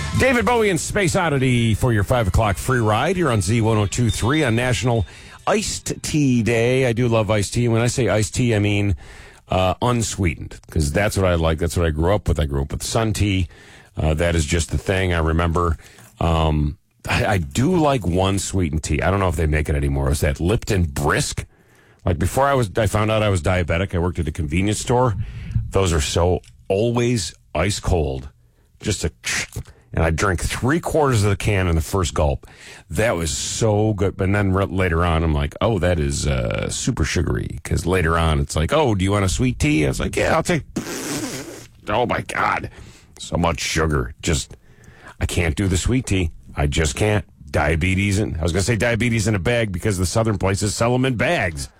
David Bowie and Space Oddity for your 5 o'clock free ride here on Z1023 on National Iced Tea Day. I do love iced tea. When I say iced tea, I mean unsweetened, because that's what I like. That's what I grew up with. I grew up with Sun Tea. That is just the thing. I remember I do like one sweetened tea. I don't know if they make it anymore. It was that Lipton Brisk. Like before I found out I was diabetic, I worked at a convenience store. Those are so always ice cold. And I drank 3/4 of the can in the first gulp. That was so good. But then later on, I'm like, oh, that is super sugary. Because later on, it's like, oh, do you want a sweet tea? I was like, yeah, I'll take. Oh, my God. So much sugar. I can't do the sweet tea. I just can't. I was going to say diabetes in a bag because the southern places sell them in bags.